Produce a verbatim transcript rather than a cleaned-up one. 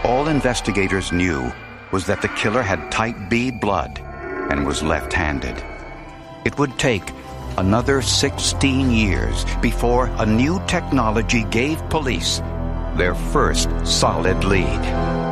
All investigators knew was that the killer had type B blood and was left-handed. It would take another sixteen years before a new technology gave police their first solid lead.